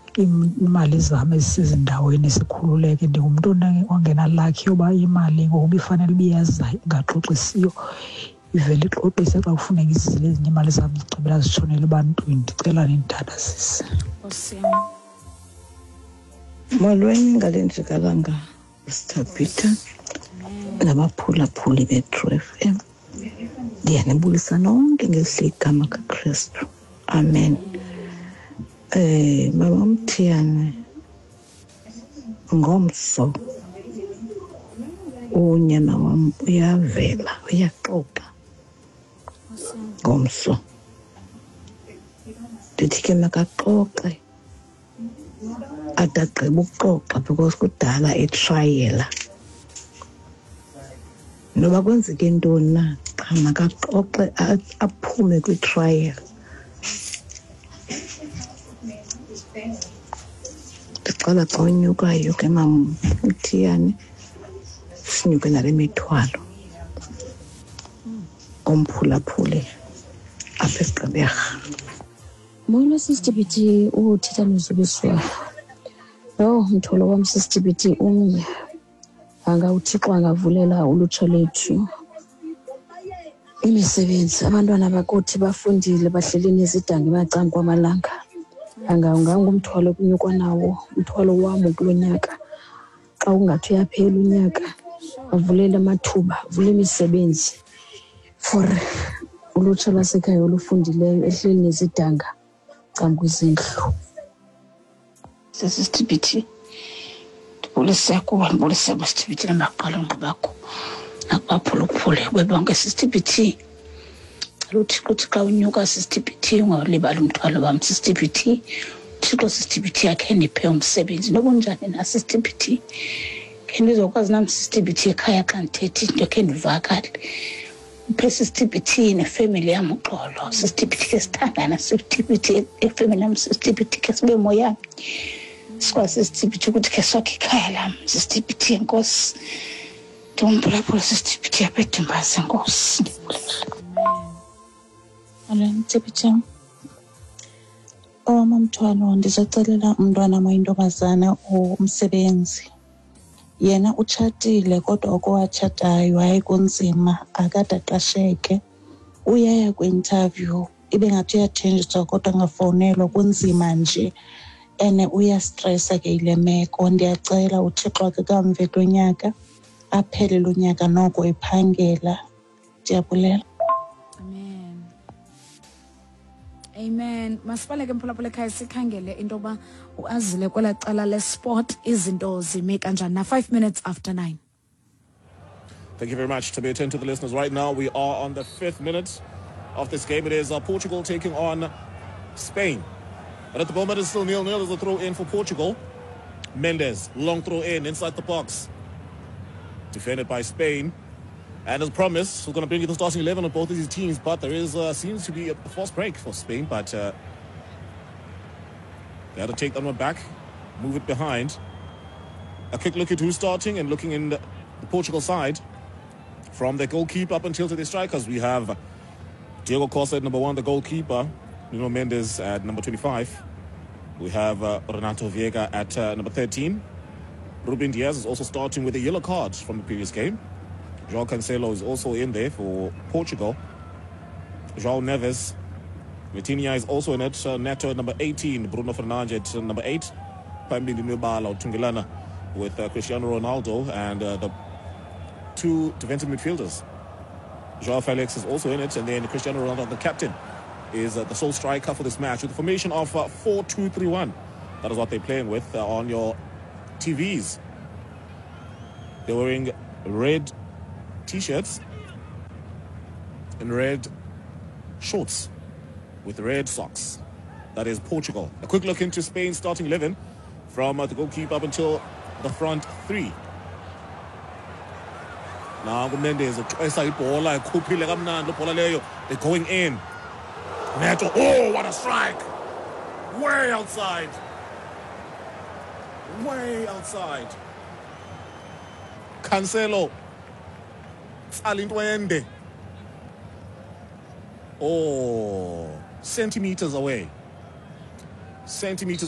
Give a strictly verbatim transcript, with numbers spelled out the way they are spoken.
imali zami ezisizindaweni esikhululeke. Ndingumuntu ongenalakhi yoba imali ngokuba ifanele ibiyaza ingaxoxisiyo ivele ixoxise xa kufuneka izile ezinye imali zami zigqibela zitshonela ebantwini. Ndicela nindadazise. Molweni ngale njikalanga Sister Peter nabaphulaphuli be-True F M. Ndiyanibulisa nonke ngelihle igama kaKristu. Amen. Eh Mama Mthiyane, ngomso unyana wam uyavela uyaxoxa ngomso. Ndithi ke makaxoxe atagqiba ukuxoxa because kudala etrayela noba kwenzeke ntoni na xa makaxoxe aphume kwitrial. Ndicela xa unyukayo ke Mama Mthiyane sinyuke nale mithwalo omphulaphule apha eGqeberha. Molo Sister Biti, uthetha nozubiswa. Yho mtholo wam Sister Biti umnye. Anga uThixo angavulela ulutsha lethu imisebenzi. Abantwana bakuthi bafundile bahleli nezidanga bacanga kwamalanga. Anga ungangumthwalo kunyukwa nawo umthwalo wam kulonyaka. Xa ungathi uyaphela unyaka avulela amathuba, avule imisebenzi for ulutsha lasekhaya olufundileyo ehleli nezidanga canga kwizindlu. Sister Biti, ndibulisa kuwe, ndibulisa Sister Biti namaqala ngqibakho nakubaphulaphuli bebonke. Sister Biti, cela uThixo uthi xa unyuka Sister Biti ungalibali umthwalo wam Sister Biti. Uthixo Sister Biti yakhe ndiphe umsebenzi noba unjani na Sister Biti. Khe ndizokwazi nam Sister Biti ekhaya xa ndithethe into khe ndivakale. Uphe Sister Biti nefamily yam uxolo. Sister Biti ke sithandana Sister Biti efamily yam Sister Biti ke sibe moya. Sikwazi Sister Biti ukuthi ke sokhe ikhaya lam Sister Biti enkosi. Ndimphulaphula Sister Biti apha eDimbaza enkosi. Amen. Sister Oh mamthwalo ndizocelela umntwana oyintombazana umsebenzi. Yena utshatile kodwa okwatshatayo hayi kunzima akadaqasheke. Uyaya kwi-interview ibe ngathi uyathenjiswa kodwa ngafowunelwa kunzima nje. Ene uyastressa ke ile meko. Ndiyacela uThixo ke kamve lonyaka aphele lonyaka noko ephangela. Ndiyabulela. Amen. Amen. Masipaleke mphulaphula ekhaya sikhangele into yoba uazile kwela cala le-sport izinto zime kanjani na five minutes after nine. Thank you very much. To be attentive to the listeners right now, we are on the fifth minute of this game. It is uh, Portugal taking on Spain. But at the moment, it's still nil nil. There's a throw in for Portugal. Mendes, long throw in inside the box. Defended by Spain. And as promised, we're going to bring you the starting eleven of both of these teams, but there is uh, seems to be a fast break for Spain, but uh, they had to take that one back, move it behind. A quick look at who's starting and looking in the, the Portugal side. From the goalkeeper up until to the strikers, we have Diego Costa at number one, the goalkeeper. Nuno Mendes at number twenty-five. We have uh, Renato Vieira at uh, number thirteen. Ruben Diaz is also starting with a yellow card from the previous game. João Cancelo is also in there for Portugal. João Neves. Vitinha is also in it. Uh, Neto at number eighteen. Bruno Fernandes at uh, number eight. Pambi Nubala Tungilana with uh, Cristiano Ronaldo and uh, the two defensive midfielders. João Felix is also in it. And then Cristiano Ronaldo, the captain, is uh, the sole striker for this match with the formation of uh, four two three one. That is what they're playing with uh, on your T Vs. They're wearing red T-shirts and red shorts with red socks. That is Portugal. A quick look into Spain's starting eleven from uh, the goalkeeper up until the front three. Now Mendes, they're going in. Neto, oh, what a strike! Way outside. Way outside. Cancelo. Salintwende. Oh, centimeters away. Centimeters